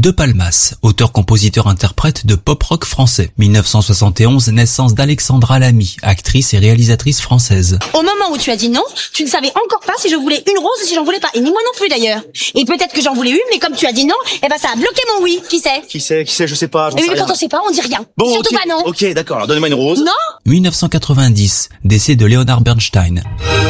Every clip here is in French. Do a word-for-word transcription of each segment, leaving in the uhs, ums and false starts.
De Palmas, auteur-compositeur-interprète de pop-rock français. dix-neuf cent soixante et onze, naissance d'Alexandra Lamy, actrice et réalisatrice française. Au moment où tu as dit non, tu ne savais encore pas si je voulais une rose ou si j'en voulais pas. Et ni moi non plus d'ailleurs. Et peut-être que j'en voulais une, mais comme tu as dit non, eh ben ça a bloqué mon oui. Qui sait? Qui sait, qui sait, je sais pas. Mais oui, quand on sait pas, on dit rien. Bon, surtout okay, pas non. Ok, d'accord, alors donnez-moi une rose. Non. dix-neuf cent quatre-vingt-dix, décès de Leonard Bernstein.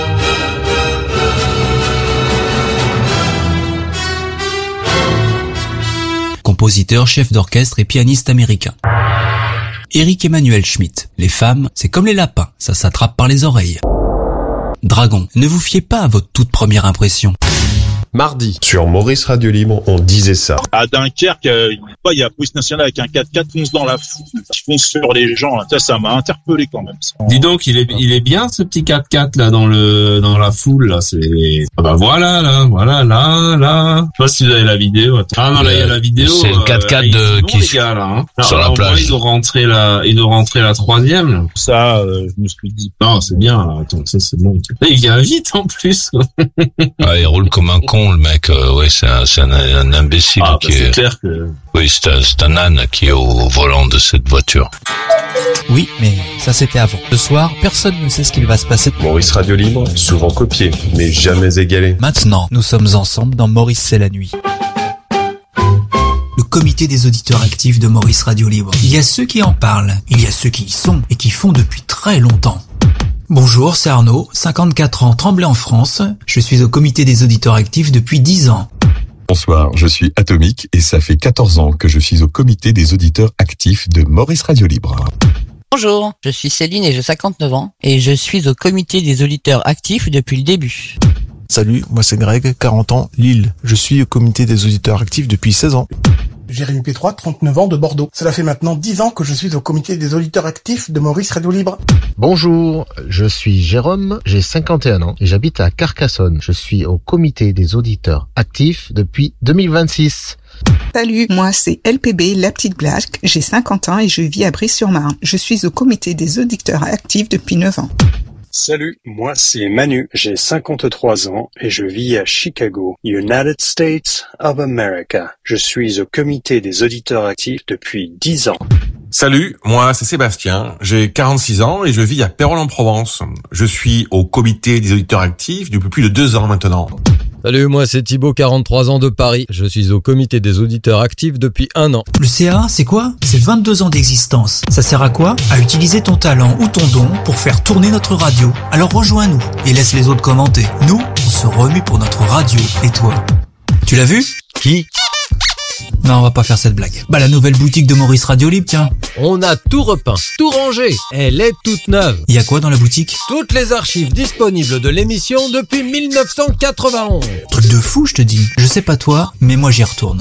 Compositeur, chef d'orchestre et pianiste américain. Eric Emmanuel Schmitt. Les femmes, c'est comme les lapins, ça s'attrape par les oreilles. Dragon, ne vous fiez pas à votre toute première impression. Mardi, sur Maurice Radio Libre, on disait ça. À Dunkerque, il y a la police nationale avec un quatre-quatre fonce dans la foule, qui fonce sur les gens. Ça, ça m'a interpellé quand même. Dis donc, il est, il est bien ce petit quatre-quatre là dans le, dans la foule là. C'est, ah bah voilà là, voilà là, là. Je sais pas si vous avez la vidéo. Ah non, là il y a la vidéo. C'est le quatre-quatre euh, de bon, qui les gars, là, hein. sur alors, la plage. Moi, ils ont rentré la, ils ont rentré la troisième. Là. Ça, euh, je me suis dit. Non, c'est bien. Là. Attends, ça c'est bon. Et il vient vite en plus. Ah, il roule comme un con le mec. Euh, ouais, c'est un, c'est un, un imbécile Ah, qui bah, c'est est. clair que. Oui, c'est un, c'est un âne qui est au volant de cette voiture. Oui, mais ça c'était avant. Ce soir, personne ne sait ce qu'il va se passer. Maurice Radio Libre, souvent copié, mais jamais égalé. Maintenant, nous sommes ensemble dans Maurice c'est la nuit. Le comité des auditeurs actifs de Maurice Radio Libre. Il y a ceux qui en parlent, il y a ceux qui y sont et qui font depuis très longtemps. Bonjour, c'est Arnaud, cinquante-quatre ans, Tremblay en France. Je suis au comité des auditeurs actifs depuis dix ans. Bonsoir, je suis Atomique et ça fait quatorze ans que je suis au comité des auditeurs actifs de Maurice Radio Libre. Bonjour, je suis Céline et j'ai cinquante-neuf ans et je suis au comité des auditeurs actifs depuis le début. Salut, moi c'est Greg, quarante ans, Lille. Je suis au comité des auditeurs actifs depuis seize ans. Jérémy P trois, trente-neuf ans, de Bordeaux. Cela fait maintenant dix ans que je suis au comité des auditeurs actifs de Maurice Radio Libre. Bonjour, je suis Jérôme, j'ai cinquante et un ans et j'habite à Carcassonne. Je suis au comité des auditeurs actifs depuis deux mille vingt-six. Salut, moi c'est L P B, la petite blague. J'ai cinquante ans et je vis à Brie-sur-Marne. Je suis au comité des auditeurs actifs depuis neuf ans. Salut, moi c'est Manu, j'ai cinquante-trois ans et je vis à Chicago, United States of America. Je suis au comité des auditeurs actifs depuis dix ans. Salut, moi c'est Sébastien, j'ai quarante-six ans et je vis à Pérols-en-Provence. Je suis au comité des auditeurs actifs depuis plus de deux ans maintenant. Salut, moi c'est Thibaut, quarante-trois ans de Paris. Je suis au comité des auditeurs actifs depuis un an. Le C A, c'est quoi? C'est vingt-deux ans d'existence. Ça sert à quoi? À utiliser ton talent ou ton don pour faire tourner notre radio. Alors rejoins-nous et laisse les autres commenter. Nous, on se remue pour notre radio. Et toi? Tu l'as vu? Qui? Non, on va pas faire cette blague. Bah la nouvelle boutique de Maurice Radio Libre, tiens. On a tout repeint, tout rangé. Elle est toute neuve. Il y a quoi dans la boutique? Toutes les archives disponibles de l'émission depuis mille neuf cent quatre-vingt-onze. Truc de fou, je te dis. Je sais pas toi, mais moi j'y retourne.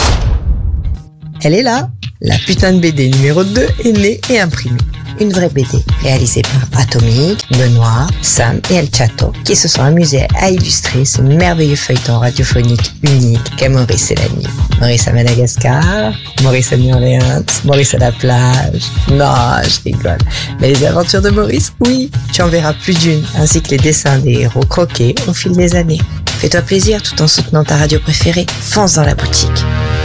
Elle est là. La putain de B D numéro deux est née et imprimée. Une vraie B D réalisée par Atomique, Benoît, Sam et El Chato, qui se sont amusés à illustrer ce merveilleux feuilleton radiophonique unique qu'est Maurice et la nuit. Maurice à Madagascar, Maurice à New Orleans, Maurice à la plage. Non, je rigole. Mais les aventures de Maurice, oui, tu en verras plus d'une, ainsi que les dessins des héros croqués au fil des années. Fais-toi plaisir tout en soutenant ta radio préférée. Fonce dans la boutique.